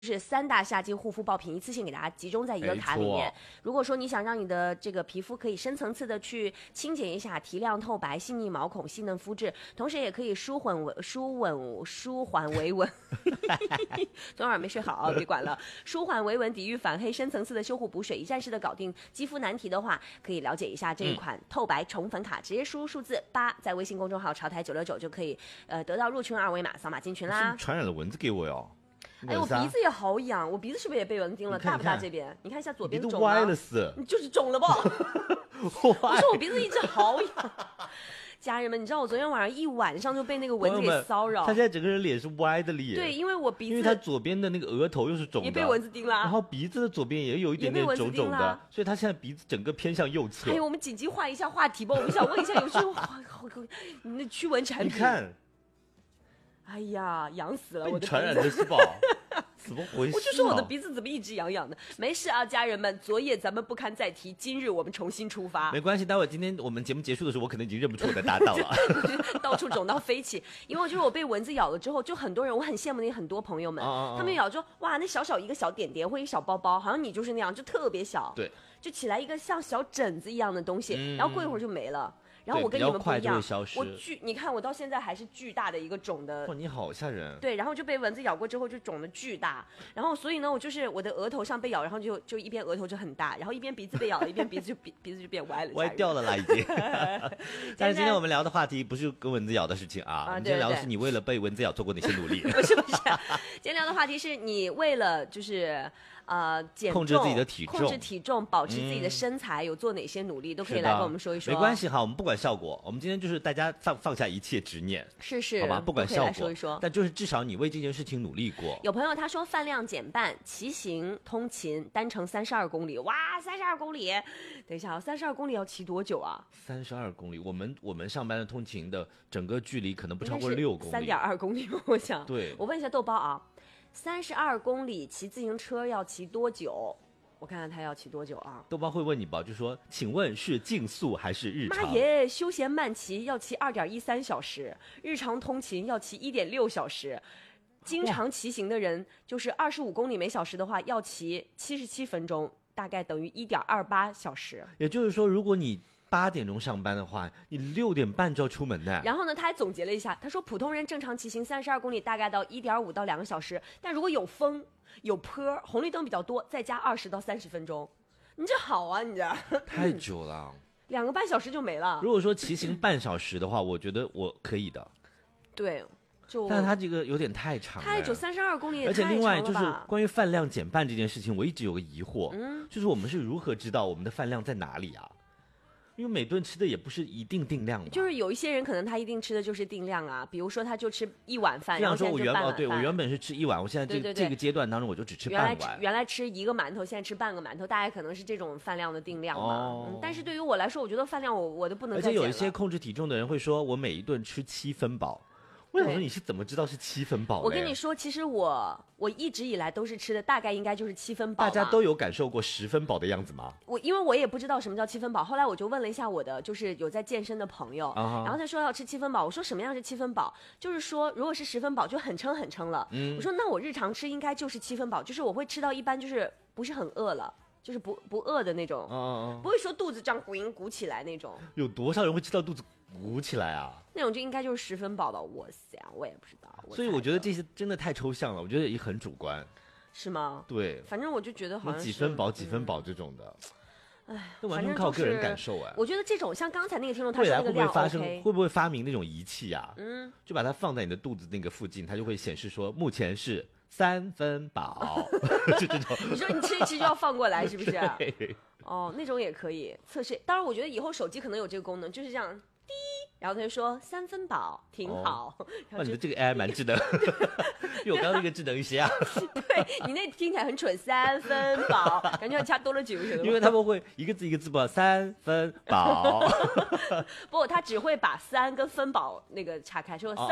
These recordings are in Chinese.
是3大夏季护肤爆品一次性给大家集中在一个卡里面。如果说你想让你的这个皮肤可以深层次的去清洁一下、提亮透白、细腻毛孔、细嫩肤质，同时也可以舒缓维纹。昨晚没睡好啊，别管了。舒缓维纹、抵御反黑、深层次的修护补水，一站式的搞定肌肤难题的话，可以了解一下这一款透白宠粉卡，直接输入数字8，在微信公众号潮台969就可以得到入群二维码，扫码进群啦。 传染了蚊子给我哟。 哎，我鼻子也好痒，我鼻子是不是也被蚊子叮了？大不大？这边你看一下，左边肿了， 歪了死， 你就是肿了吧？我说我鼻子一直好痒。家人们，你知道我昨天晚上一晚上就被那个蚊子给骚扰。 他现在整个人脸是歪的脸。 对，因为我鼻子， 因为他左边的那个额头又是肿的， 也被蚊子叮了。 然后鼻子的左边也有一点点肿肿的，所以他现在鼻子整个偏向右侧。 哎呦，我们紧急换一下话题吧，我们想问一下，有些你那驱蚊产品， 你看， 哎呀，痒死了，我的传染的是吧？怎么回事？ 我就说我的鼻子怎么一直痒痒的？没事啊，家人们，昨夜咱们不堪再提，今日我们重新出发。 没关系，待会今天我们节目结束的时候，我可能已经认不出我的搭档了， 到处肿到飞起。因为就是我被蚊子咬了之后，就很多人，我很羡慕那很多朋友们，他们咬就哇，那小小一个小点点或一个小包包，好像你就是那样，就特别小， 对， 就起来一个像小疹子一样的东西，然后过一会儿就没了。然后我跟你们不一样，我你看我到现在还是巨大的一个肿的。 哇，你好吓人。 对，然后就被蚊子咬过之后就肿的巨大，然后所以呢，我就是我的额头上被咬，然后就一边额头就很大，然后一边鼻子被咬了，一边鼻子就变歪了， 歪掉了啦已经。但是今天我们聊的话题不是跟蚊子咬的事情啊，我们今天聊的是你为了被蚊子咬做过哪些努力。 不是，今天聊的话题是你为了就是减重、 控制自己的体重、 控制体重、保持自己的身材，有做哪些努力，都可以来跟我们说一说。 没关系哈，我们不管效果，我们今天就是大家放下一切执念， 是， 好吧？不管效果， 说一说。 但就是至少你为这件事情努力过。 有朋友他说饭量减半，骑行、通勤单程32公里，哇，32公里！等一下啊，32公里要骑多久啊 ？32公里，我们上班的通勤的整个距离可能不超过6公里 ，3.2公里，我想。 对， 我问一下豆包啊。32公里骑自行车要骑多久？我看看他要骑多久啊？ 豆包会问你吧，就说请问是竞速还是日常？ 妈耶，休闲慢骑要骑2.13小时，日常通勤要骑1.6小时，经常骑行的人就是25公里每小时的话要骑77分钟，大概等于1.28小时。 也就是说，如果你8点钟上班的话，你6点半就要出门呢。 然后呢，他还总结了一下，他说普通人正常骑行32公里大概到1.5到2个小时，但如果有风、有坡、红绿灯比较多，再加20到30分钟。你这好啊，你这太久了 ，2个半小时就没了。 如果说骑行半小时的话，我觉得我可以的。 对。 但他这个有点太长了， 太久，32公里也太长了。而且另外就是关于饭量减半这件事情，我一直有个疑惑，就是我们是如何知道我们的饭量在哪里啊？因为每顿吃的也不是一定定量嘛， 就是有一些人可能他一定吃的就是定量啊，比如说他就吃1碗饭， 这样说我原本是吃1碗，我现在这个阶段当中我就只吃半碗。 原来吃1个馒头，现在吃半个馒头，大概可能是这种饭量的定量嘛。但是对于我来说，我觉得饭量我都不能再减了。 而且有一些控制体重的人会说，我每一顿吃7分饱。我想说你是怎么知道是7分饱的？ 我跟你说，其实我一直以来都是吃的大概应该就是7分饱。 大家都有感受过10分饱的样子吗？ 因为我也不知道什么叫7分饱，后来我就问了一下我的就是有在健身的朋友，然后他说要吃7分饱，我说什么样是7分饱？就是说如果是10分饱就很撑了。我说那我日常吃应该就是7分饱，就是我会吃到一般就是不是很饿了。就是不饿的那种，不会说肚子这样鼓起来那种。 有多少人会吃到肚子鼓起来啊？ 那种就应该就是10分饱吧，我想我也不知道。 所以我觉得这些真的太抽象了，我觉得也很主观。 是吗？ 对， 反正我就觉得好像是几分饱几分饱这种的， 哎， 那完全靠个人感受哎。 我觉得这种像刚才那个听众他说那个量 OK， 会不会发明那种仪器啊？就把它放在你的肚子那个附近，它就会显示说目前是3分饱，就这种。 你说你吃一吃就要放过来，是不是？哦，那种也可以测试。当然，我觉得以后手机可能有这个功能，就是这样滴，然后他就说3分饱，挺好。 哇，你的这个 AI 蛮智能，比我刚刚那个智能一些啊。 对你那听起来很蠢，3分饱，感觉要加多了9个。 因为他们会一个字一个字报3分饱。 不，他只会把3跟分饱那个岔开，说3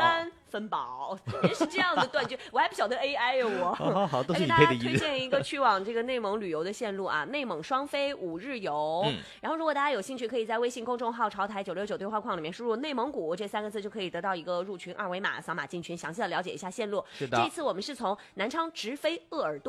分饱，原是这样的断句，我还不晓得 AI 呀我。 好，都是你大家配的音。 推荐一个去往这个内蒙旅游的线路啊，内蒙双飞5日游。然后如果大家有兴趣，可以在微信公众号潮台969对话框里面输入内蒙古这3个字，就可以得到一个入群2维码，扫码进群，详细的了解一下线路。 是的， 这一次我们是从南昌直飞鄂尔多。